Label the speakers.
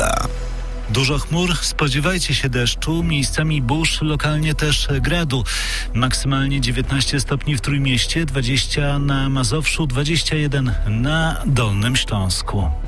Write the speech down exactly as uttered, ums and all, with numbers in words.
Speaker 1: Pogoda.
Speaker 2: Dużo chmur, spodziewajcie się deszczu, miejscami burz, lokalnie też gradu. Maksymalnie dziewiętnaście stopni w Trójmieście, dwadzieścia na Mazowszu, dwadzieścia jeden na Dolnym Śląsku.